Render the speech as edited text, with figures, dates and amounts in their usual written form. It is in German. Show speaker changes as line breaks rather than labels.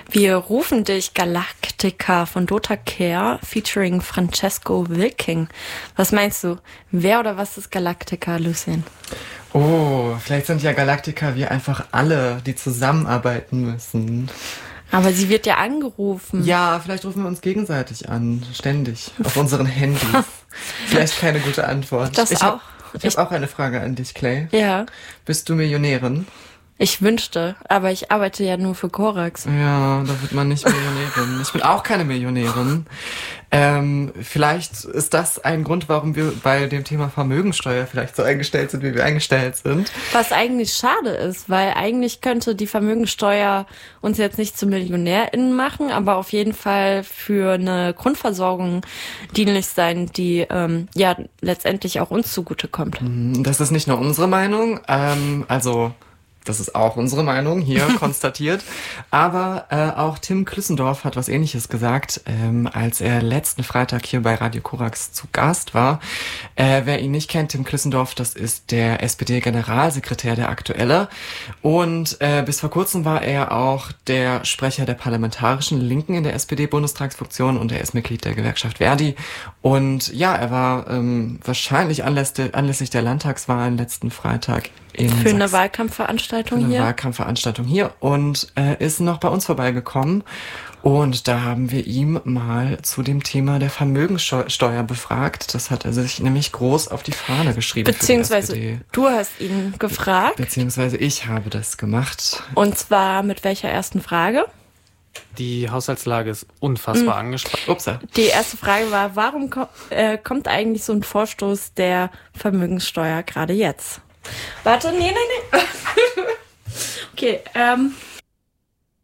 Wir rufen dich Galactica von Dota Care featuring Francesco Wilking. Was meinst du? Wer oder was ist Galactica, Lucien?
Oh, vielleicht sind ja Galactica wir einfach alle, die zusammenarbeiten müssen.
Aber sie wird ja angerufen.
Ja, vielleicht rufen wir uns gegenseitig an, ständig, auf unseren Handys. Vielleicht keine gute Antwort.
Das
ich
auch.
Ich habe auch eine Frage an dich, Clay.
Ja.
Bist du Millionärin?
Ich wünschte, aber ich arbeite ja nur für Korax.
Ja, da wird man nicht Millionärin. Ich bin auch keine Millionärin. Vielleicht ist das ein Grund, warum wir bei dem Thema Vermögensteuer vielleicht so eingestellt sind, wie wir eingestellt sind.
Was eigentlich schade ist, weil eigentlich könnte die Vermögensteuer uns jetzt nicht zu MillionärInnen machen, aber auf jeden Fall für eine Grundversorgung dienlich sein, die ja letztendlich auch uns zugutekommt.
Das ist nicht nur unsere Meinung, das ist auch unsere Meinung hier konstatiert. Aber auch Tim Klüssendorf hat was Ähnliches gesagt, als er letzten Freitag hier bei Radio Korax zu Gast war. Wer ihn nicht kennt, Tim Klüssendorf, das ist der SPD-Generalsekretär, der aktuelle. Und bis vor kurzem war er auch der Sprecher der parlamentarischen Linken in der SPD-Bundestagsfraktion und er ist Mitglied der Gewerkschaft Verdi. Und ja, er war wahrscheinlich anlässlich der Landtagswahlen letzten Freitag in
Für eine
Sachsen.
Wahlkampfveranstaltung hier?
Wahlkampfveranstaltung hier und ist noch bei uns vorbeigekommen. Und da haben wir ihm mal zu dem Thema der Vermögensteuer befragt. Das hat er sich nämlich groß auf die Fahne geschrieben.
Beziehungsweise du hast ihn gefragt.
Beziehungsweise ich habe das gemacht.
Und zwar mit welcher ersten Frage?
Die Haushaltslage ist unfassbar angespannt.
Upsa.
Die erste Frage war, warum kommt eigentlich so ein Vorstoß der Vermögenssteuer gerade jetzt? Warte, nee. Okay,